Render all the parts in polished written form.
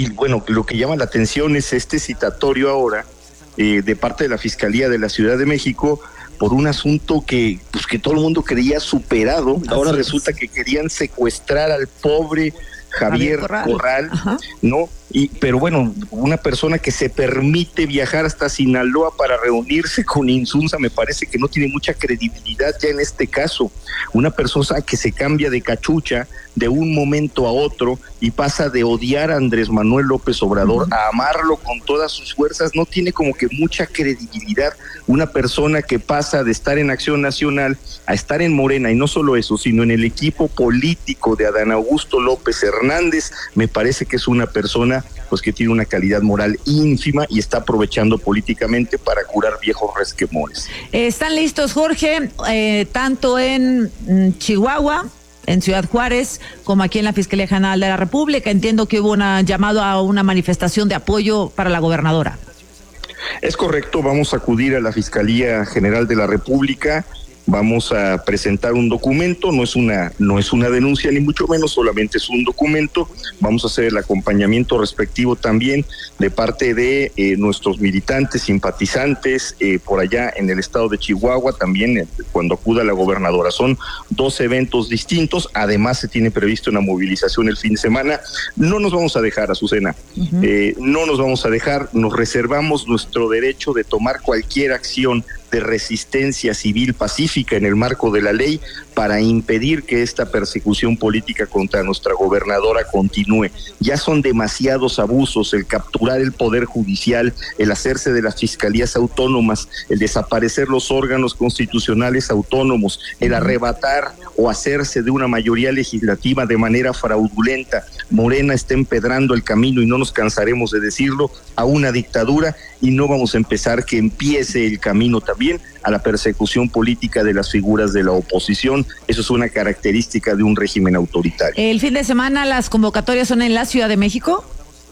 y bueno, lo que llama la atención es este citatorio ahora de parte de la Fiscalía de la Ciudad de México por un asunto que todo el mundo creía superado. Ahora resulta que querían secuestrar al pobre Javier Corral, ¿no? Pero bueno, una persona que se permite viajar hasta Sinaloa para reunirse con Insunza, me parece que no tiene mucha credibilidad ya en este caso. Una persona que se cambia de cachucha de un momento a otro y pasa de odiar a Andrés Manuel López Obrador a amarlo con todas sus fuerzas, no tiene como que mucha credibilidad. Una persona que pasa de estar en Acción Nacional a estar en Morena, y no solo eso, sino en el equipo político de Adán Augusto López Hernández, me parece que es una persona pues que tiene una calidad moral ínfima y está aprovechando políticamente para curar viejos resquemores. ¿Están listos, Jorge, tanto en Chihuahua, en Ciudad Juárez, como aquí en la Fiscalía General de la República? Entiendo que hubo un llamado a una manifestación de apoyo para la gobernadora. Es correcto, vamos a acudir a la Fiscalía General de la República. Vamos a presentar un documento, no es una denuncia ni mucho menos, solamente es un documento. Vamos a hacer el acompañamiento respectivo también de parte de nuestros militantes, simpatizantes por allá en el estado de Chihuahua, también cuando acuda la gobernadora. Son 2 eventos distintos, además se tiene previsto una movilización el fin de semana. No nos vamos a dejar, Azucena, no nos vamos a dejar, nos reservamos nuestro derecho de tomar cualquier acción de resistencia civil pacífica en el marco de la ley para impedir que esta persecución política contra nuestra gobernadora continúe. Ya son demasiados abusos, el capturar el poder judicial, el hacerse de las fiscalías autónomas, el desaparecer los órganos constitucionales autónomos, el arrebatar o hacerse de una mayoría legislativa de manera fraudulenta. Morena está empedrando el camino, y no nos cansaremos de decirlo, a una dictadura, y no vamos a empezar que empiece el camino también a la persecución política de las figuras de la oposición. Eso es una característica de un régimen autoritario. ¿El fin de semana las convocatorias son en la Ciudad de México?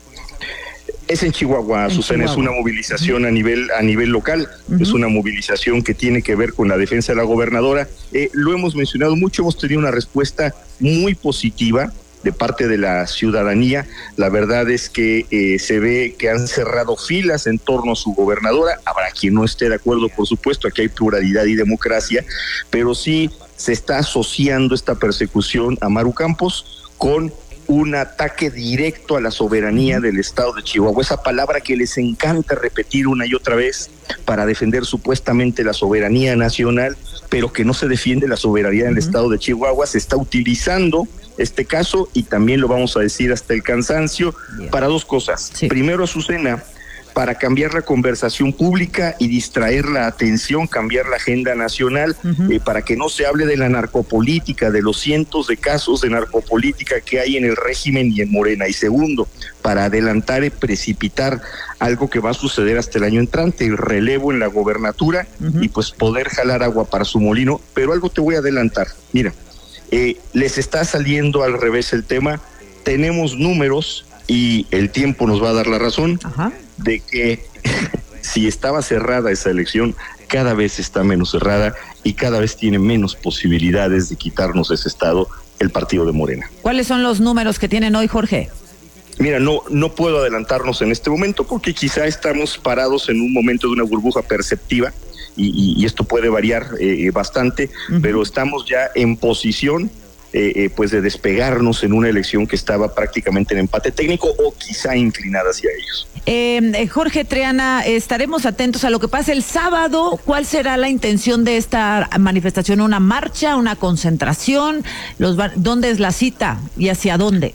Es en Chihuahua, Azucena, es una movilización a nivel local, es una movilización que tiene que ver con la defensa de la gobernadora. Lo hemos mencionado mucho, hemos tenido una respuesta muy positiva de parte de la ciudadanía. La verdad es que se ve que han cerrado filas en torno a su gobernadora. Habrá quien no esté de acuerdo, por supuesto, aquí hay pluralidad y democracia, pero sí se está asociando esta persecución a Maru Campos con un ataque directo a la soberanía del estado de Chihuahua, esa palabra que les encanta repetir una y otra vez para defender supuestamente la soberanía nacional, pero que no se defiende la soberanía del estado de Chihuahua. Se está utilizando este caso, y también lo vamos a decir hasta el cansancio, para 2 cosas. Sí. Primero, Azucena, para cambiar la conversación pública y distraer la atención, cambiar la agenda nacional, para que no se hable de la narcopolítica, de los cientos de casos de narcopolítica que hay en el régimen y en Morena. Y segundo, para adelantar y precipitar algo que va a suceder hasta el año entrante, el relevo en la gobernatura, y pues poder jalar agua para su molino. Pero algo te voy a adelantar, mira, les está saliendo al revés el tema. Tenemos números, y el tiempo nos va a dar la razón, de que si estaba cerrada esa elección, cada vez está menos cerrada y cada vez tiene menos posibilidades de quitarnos ese estado el partido de Morena. ¿Cuáles son los números que tienen hoy, Jorge? Mira, no puedo adelantarnos en este momento porque quizá estamos parados en un momento de una burbuja perceptiva y esto puede variar bastante, pero estamos ya en posición pues de despegarnos en una elección que estaba prácticamente en empate técnico o quizá inclinada hacia ellos. Jorge Triana, estaremos atentos a lo que pase el sábado. ¿Cuál será la intención de esta manifestación? ¿Una marcha, una concentración? ¿Dónde es la cita y hacia dónde?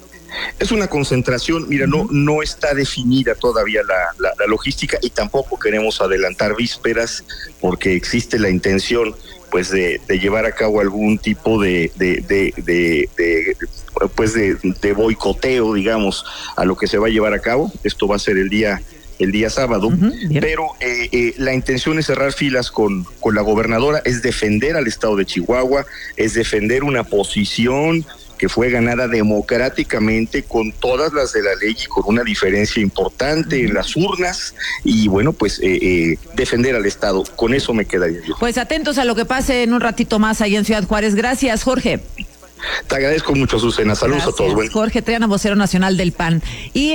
Es una concentración, mira, no está definida todavía la logística, y tampoco queremos adelantar vísperas porque existe la intención pues de llevar a cabo algún tipo de boicoteo, digamos, a lo que se va a llevar a cabo. Esto va a ser el día sábado, pero la intención es cerrar filas con la gobernadora, es defender al estado de Chihuahua, es defender una posición que fue ganada democráticamente con todas las de la ley y con una diferencia importante en las urnas, y bueno, pues defender al Estado. Con eso me quedaría yo. Pues atentos a lo que pase en un ratito más ahí en Ciudad Juárez. Gracias, Jorge. Te agradezco mucho, Azucena. Saludos a todos. Jorge Triana, vocero nacional del PAN. Y